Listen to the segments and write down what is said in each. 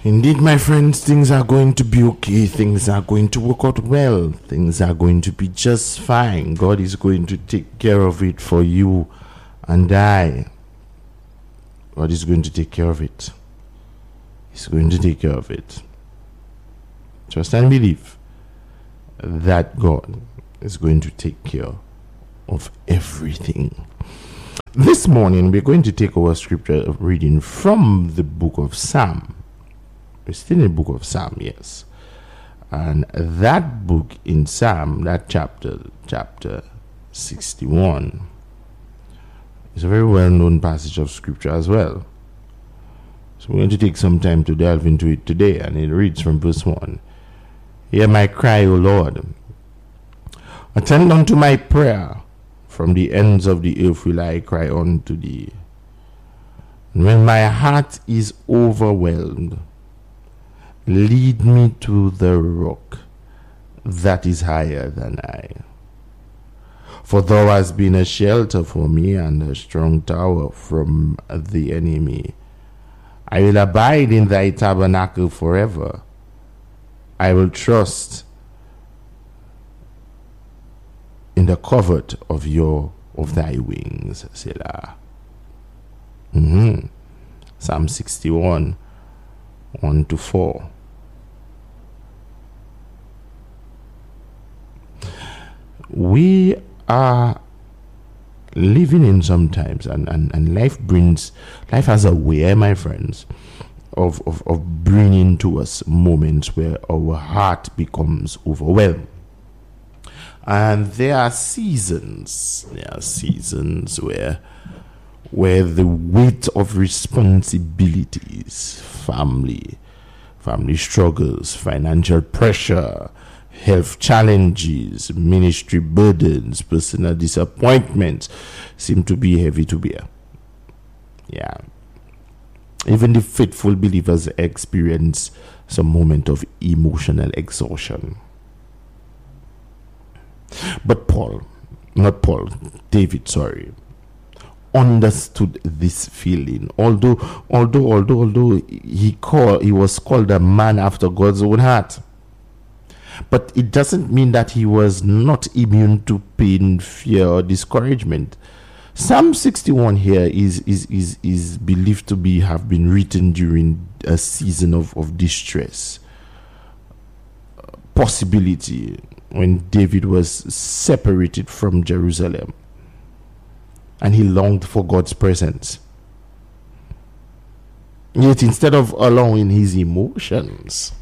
Indeed, my friends, things are going to be okay. Things are going to work out well. Things are going to be just fine. God is going to take care of it for you and I. God is going to take care of it. He's going to take care of it. Trust and believe that God is going to take care of everything. This morning, we're going to take our scripture reading from the book of Psalm. We're still in the book of Psalm, yes. And that book in Psalm, that chapter 61, is a very well-known passage of scripture as well. So we're going to take some time to delve into it today, and it reads from verse 1. Hear my cry, O Lord. Attend unto my prayer. From the ends of the earth will I cry unto thee. And when my heart is overwhelmed, lead me to the rock that is higher than I. For thou hast been a shelter for me and a strong tower from the enemy. I will abide in thy tabernacle forever. I will trust in the covert of thy wings, Selah. Psalm 61, 1-4. We are living in sometimes, and life has a way, my friends, of bringing to us moments where our heart becomes overwhelmed. And there are seasons where the weight of responsibilities, family struggles, financial pressure, health challenges, ministry burdens, personal disappointments seem to be heavy to bear. Yeah. Even the faithful believers experience some moment of emotional exhaustion. But David, understood this feeling. Although he was called a man after God's own heart. But it doesn't mean that he was not immune to pain, fear, or discouragement. Psalm 61 here is believed to have been written during a season of distress, possibility when David was separated from Jerusalem and he longed for God's presence. Yet instead of allowing his emotions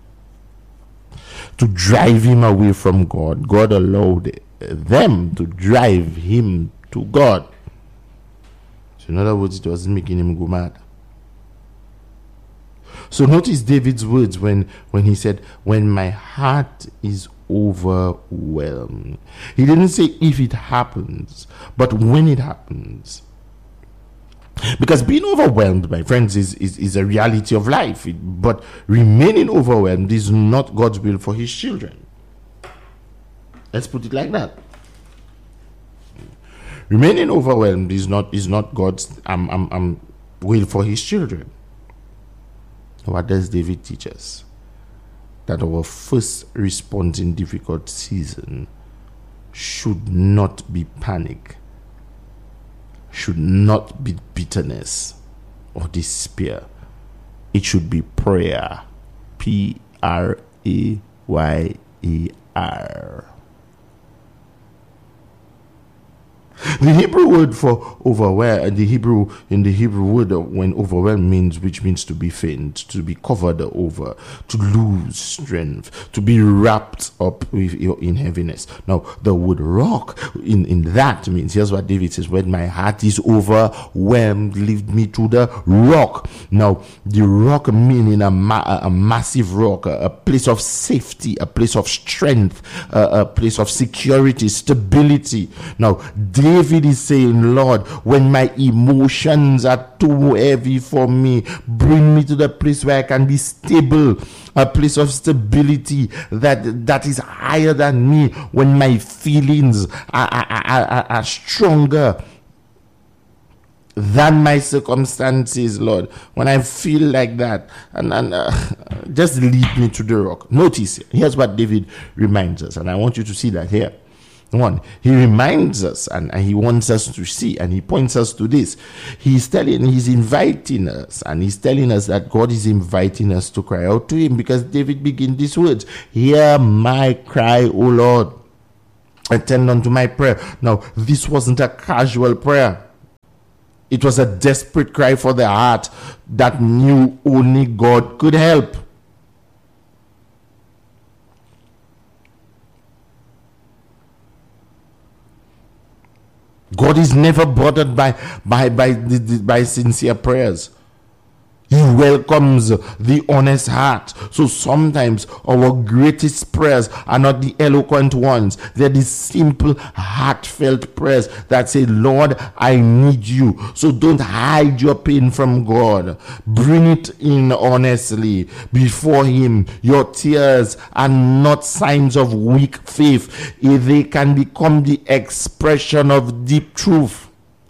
to drive him away from God, God allowed them to drive him to God. So in other words, it wasn't making him go mad. So notice David's words when he said, when my heart is overwhelmed. He didn't say if it happens, but when it happens. Because being overwhelmed, my friends, is a reality of life. But remaining overwhelmed is not God's will for his children. Let's put it like that. Remaining overwhelmed is not God's will for his children. What does David teach us? That our first response in difficult season should not be panic, should not be bitterness or despair. It should be prayer. Prayer. The Hebrew word for overwhelmed, in the Hebrew word when overwhelmed which means to be faint, to be covered over, to lose strength, to be wrapped up in heaviness. Now, the word rock in that means, here's what David says, when my heart is overwhelmed, lead me to the rock. Now, the rock meaning a massive rock, a place of safety, a place of strength, a place of security, stability. Now, David is saying, Lord, when my emotions are too heavy for me, bring me to the place where I can be stable, a place of stability that is higher than me, when my feelings are stronger than my circumstances, Lord. When I feel like that, and just lead me to the rock. Notice, here's what David reminds us, and I want you to see that here. One, he reminds us, and he wants us to see, and he points us to this. He's inviting us, and he's telling us that God is inviting us to cry out to him, because David begins these words: hear my cry, O Lord, attend unto my prayer. Now, this wasn't a casual prayer. It was a desperate cry for the heart that knew only God could help. God is never bothered by sincere prayers. He welcomes the honest heart. So sometimes our greatest prayers are not the eloquent ones. They're the simple, heartfelt prayers that say, Lord, I need you. So don't hide your pain from God. Bring it in honestly before him. Your tears are not signs of weak faith. They can become the expression of deep truth.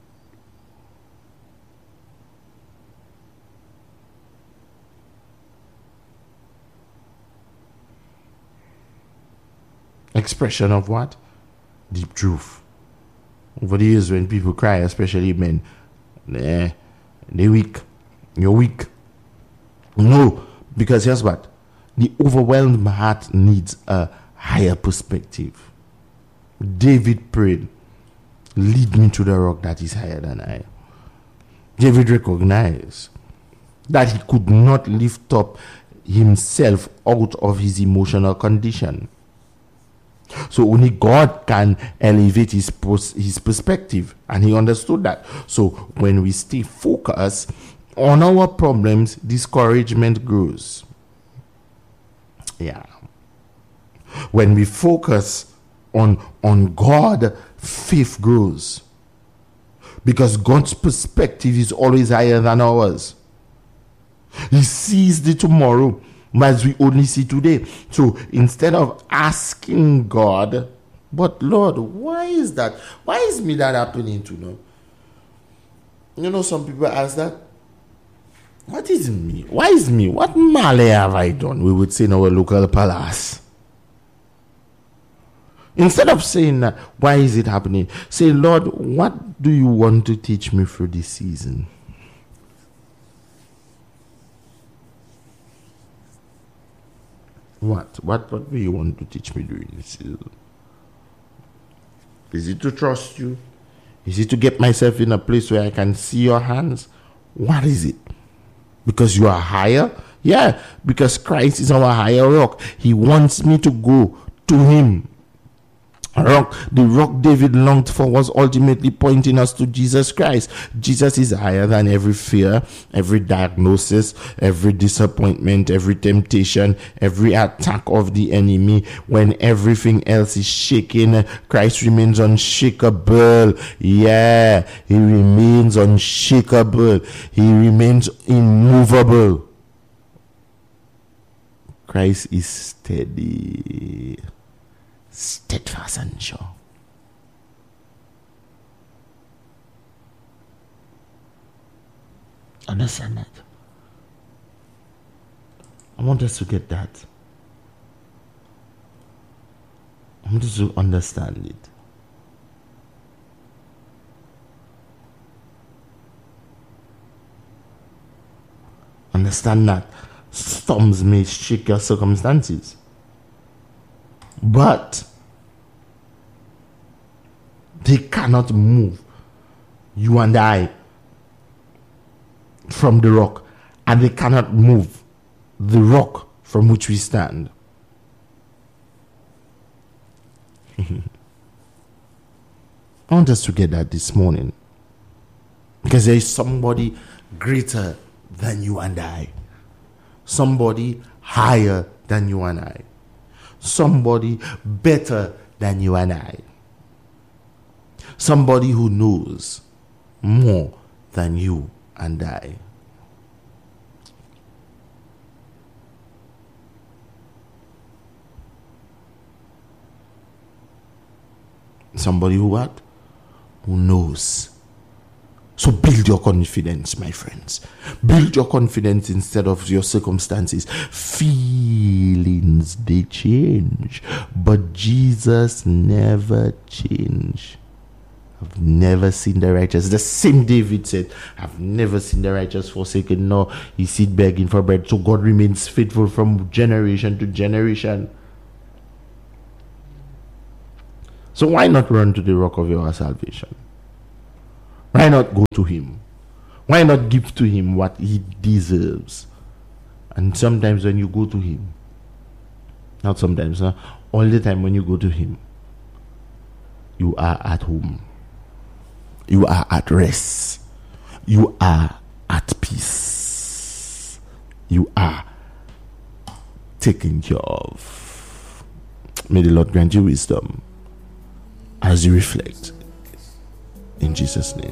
Expression of what? Deep truth. Over the years, when people cry, especially men, they're weak. You're weak. No, because here's what? The overwhelmed heart needs a higher perspective. David prayed, lead me to the rock that is higher than I. David recognized that he could not lift up himself out of his emotional condition. So only God can elevate his perspective, and he understood that. So when we stay focused on our problems, discouragement grows. Yeah. When we focus on God, faith grows, because God's perspective is always higher than ours. He sees the tomorrow as we only see today. So instead of asking God, but Lord, why is that? Why is me that happening to know? You know, some people ask that. What is me? Why is me? What male have I done? We would say in our local palace. Instead of saying that, why is it happening? Say, Lord, what do you want to teach me through this season? What do you want to teach me during this season? Is it to trust you? Is it to get myself in a place where I can see your hands? What is it? Because you are higher? Yeah, because Christ is our higher rock. He wants me to go to him. The rock David longed for was ultimately pointing us to Jesus Christ. Jesus is higher than every fear, every diagnosis, every disappointment, every temptation, every attack of the enemy. When everything else is shaking, Christ remains unshakable. Yeah, he remains unshakable. He remains immovable. Christ is steady, steadfast and sure. Understand that? I want us to get that. I want us to understand it. Understand that storms may shake your circumstances, but they cannot move you and I from the rock, and they cannot move the rock from which we stand. I want us to get that this morning, because there is somebody greater than you and I, somebody higher than you and I, somebody better than you and I, somebody who knows more than you and I. Somebody who what? Who knows So build your confidence, my friends. Build your confidence instead of your circumstances. Feelings, they change, but Jesus never changed. I've never seen the righteous. The same David said, I've never seen the righteous forsaken, nor his seed begging for bread. So God remains faithful from generation to generation. So why not run to the rock of your salvation? Why not go to him? Why not give to him what he deserves? And sometimes when you go to him, not sometimes, all the time when you go to him, you are at home. You are at rest. You are at peace. You are taken care of. May the Lord grant you wisdom as you reflect. In Jesus' name.